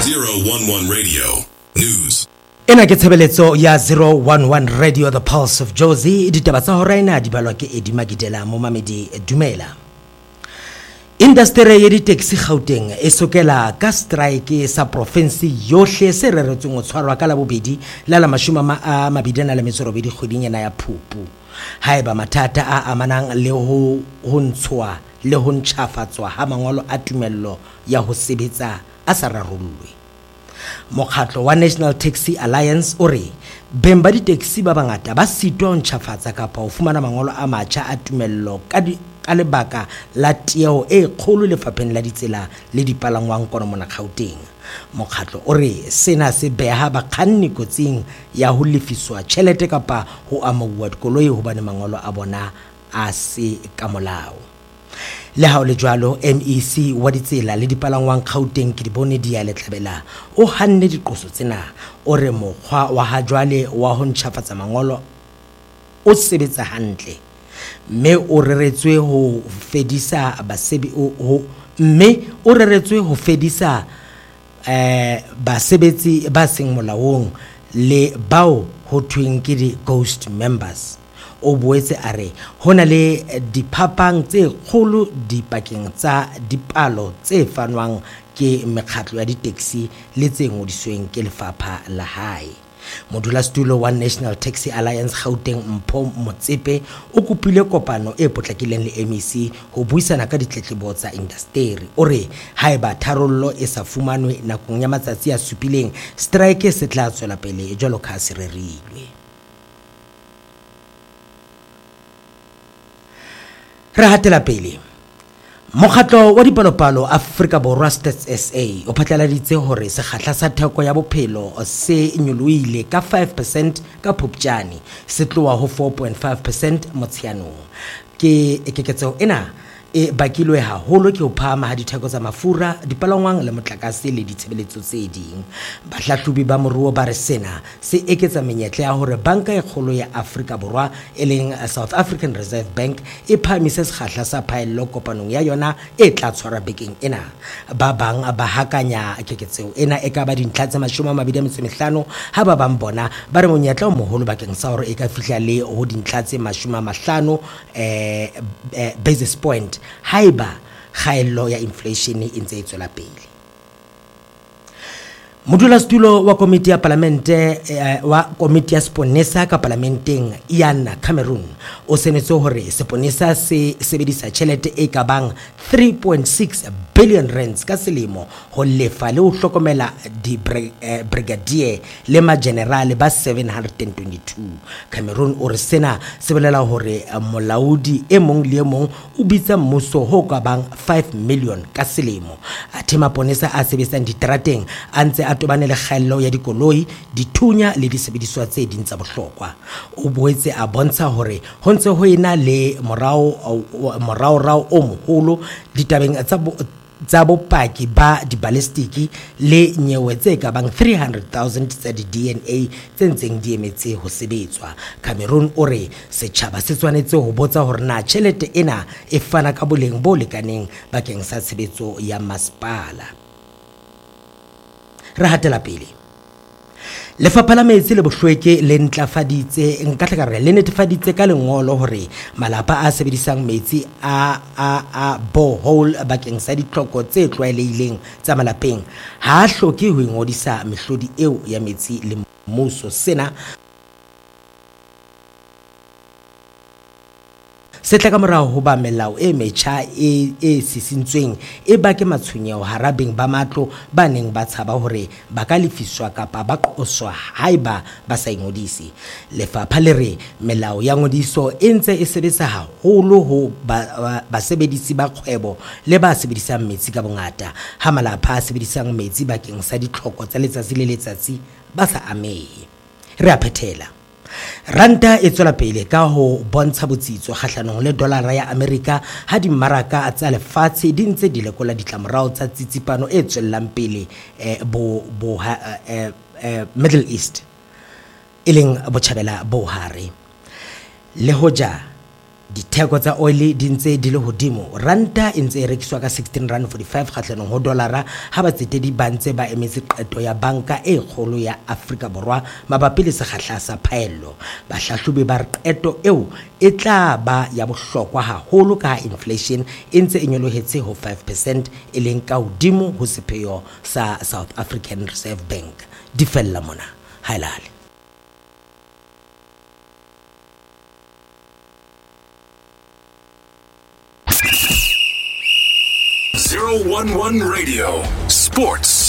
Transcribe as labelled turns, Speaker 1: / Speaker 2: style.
Speaker 1: 011 Radio News.
Speaker 2: Ena ke tshebeletso ya 011 Radio, the Pulse of Jozi. Ditaba tsa hora ena di balwa ke Edi Magidela mo mamedi dumela. Industry ya di-taxi Gauteng e sokela ka strike sa province yohle se reretsweng ho tshwarwa ka la bobedi la 2022 kgweding ya Phupu. Haeba mathata a amanang le ho ntshwa le ho ntjhafatswa ha mangolo a tumello ya ho sebetsa a sa rarollwe. Mokgatlo wa National Taxi Alliance o re beng ba di-taxi ba bangata ba sitwa ho ntjhafatsa kapa ho fumana mangolo a matjha a tumello ka lebaka la tieho e kgolo lefapheng la ditsela le dipalangwang kono mona Gauteng. Mokgatlo o re sena se beha bakganni kotsing ya ho lefiswa tjhelete kapa ho amohuwa dikoloi hobane mangolo a bona a se ka molao. Le ha o le jwalo, MEC wa ditsela le dipalangwang Gauteng ke di bone di ya letlabela o hanne diqoso tsena o re mokgwa wa ha jwale wa ho ntjhafatsa mangolo o sebetsa hantle, mme o reretswe ho fedisa basebetsi ba seng molaong le bao ho thweng ke di ghost members. O boetse a re hona le diphapang tse kgolo dipakeng tsa dipalo tse fanwang ke mekgatlo ya di-taxi le tse ngodisweng ke lefapha la hae. Modulasetulo wa National Taxi Alliance Gauteng Mpho Motsepe o kopile kopano e potlakileng le MEC ho buisana ka ditletlebo tsa industry. O re haeba tharollo e sa fumanwe nakong ya matsatsi a supileng, strike se tla tswela pele jwalo ka se rerilwe. Re hatela pele. Mokgatlo wa dipalopalo Afrika Borwa Stats SA o phatlaladitse hore sekgahla sa theko ya bophelo se nyolohile ka 5% ka Phuptjane se tloha ho 4.5% Motsheanong. Ke keketseho ena e bakilwe haholo ke ho phahama ha ditheko tsa mafura, dipalangwang le motlakase le ditshebeletso tse ding. Bahlahlobi ba moruo ba re sena se eketsa menyetla ya hore banka e kgolo ya Afrika Borwa e leng South African Reserve Bank e phahamise sekgahla sa phaello kopanong ya yona e tla tshwara bekeng ena. Ba bang ba hakanya keketseho ena e ka ba dintlha tse 25 ha ba bang bona ba re monyetla o moholo bakeng sa hore e ka fihla le ho dintlha tse 50 basis point haiba kgaello ya inflation e ntse e tswela pele. Modulasetulo wa komiti ya parlamente wa komiti ya Seponesa ka parlamenteng Ian Cameron o senetse hore Seponesa se sebedisa tjhelete e ka bang 3.6 billion rands ka selemo ho lefa le ho hlokomela di brigadier le magenerale ba 722. Cameron o re sena se bolela hore molaodi e mong le e mong o bitsa mmuso ho ka bang 5 million ka selemo. Athe maponesa a sebetsang diterateng a ntse a tobane le kgaello ya dikoloi, dithunya le disebediswa tse ding tsa bohlokwa. O boetse a bontsha hore ho ntse ho ena le morao o moholo ditabeng tsa bopaki ba dibalistiki le nyewe tse ka bang 300,000 tsa di-DNA tse ntseng di emetse ho sebetswa. Cameron o re setjhaba se tshwanetse ho botsa hore na tjhelete ena e fana ka boleng bo lekaneng bakeng sa tshebetso ya masepala. Re hatela pele. Lefapha la metsi le bohlweke le netefaditse ka lengolo hore malapa a sebedisang metsi a borehole bakeng sa ditlhoko tse tlwaelehileng tsa malapeng ha hloke ho ingodisa mehlodi eo ya metsi le mmuso. Sena se tla ka morao ho ba melao e metjha e sisintsweng e bake matshwenyeho harabeng ba matlo ba neng ba tshaba hore ba ka lefiswa kapa ba qoswa haeba ba sa ingodisi. Lefapha le re melao ya ngodiso e ntse e sebetsa haholo ho basebedisi ba kgwebo le ba sebedisang metsi ka bongata, ha malapa a sebedisang metsi bakeng sa ditlhoko tsa letsatsi le letsatsi ba sa amehe. Re a phethela. Ranta e tswela pele ka ho bontsha botsitso kgahlanong le dolara ya Amerika ha dimmaraka tsa lefatshe di ntse di lekola ditlamorao tsa tsitsipano e tswellang pele Middle East e leng botjhabela bo hare. Le hoja ditheko tsa oil di ntse di le hodimo. Ranta e ntse e rekiswa ka 16.45 kgahlanong ho dolara ha batsetedi ba ntse ba emetse qeto ya banka e kgolo ya Afrika Borwa mabapi le sekgahla sa phaello. Bahlahlobi ba re qeto eo e tla ba ya bohlokwa haholo ka inflation e ntse e nyolohetse ho 5% e leng ka hodimo ho sepheo sa South African Reserve Bank. Di fella mona haelale
Speaker 1: 011 Radio Sports.